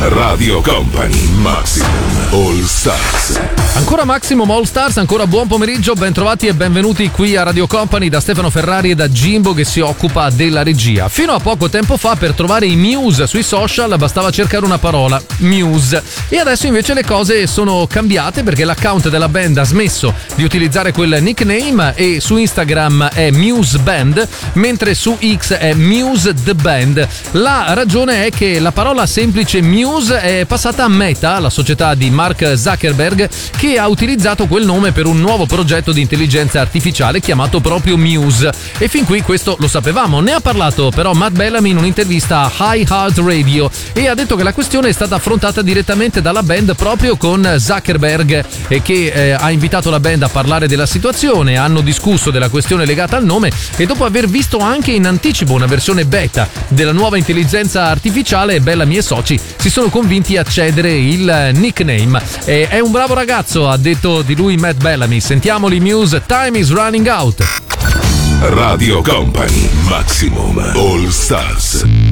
Radio Company, Maximum All Stars. Ancora Maximum All Stars, ancora buon pomeriggio, ben trovati e benvenuti qui a Radio Company da Stefano Ferrari e da Jimbo che si occupa della regia. Fino a poco tempo fa per trovare i Muse sui social bastava cercare una parola, Muse, e adesso invece le cose sono cambiate perché l'account della band ha smesso di utilizzare quel nickname e su Instagram è Muse Band, mentre su X è Muse The Band. La ragione è che la parola semplice Muse è passata a Meta, la società di Mark Zuckerberg, che ha utilizzato quel nome per un nuovo progetto di intelligenza artificiale chiamato proprio Muse. E fin qui questo lo sapevamo. Ne ha parlato però Matt Bellamy in un'intervista a iHeartRadio e ha detto che la questione è stata affrontata direttamente dalla band proprio con Zuckerberg, e che ha invitato la band a parlare della situazione. Hanno discusso della questione legata al nome e dopo aver visto anche in anticipo una versione beta della nuova intelligenza artificiale, Bellamy e soci si sono convinti a cedere il nickname. È un bravo ragazzo, ha detto di lui Matt Bellamy. Sentiamoli Muse, Time is Running Out. Radio Company, Maximum All Stars.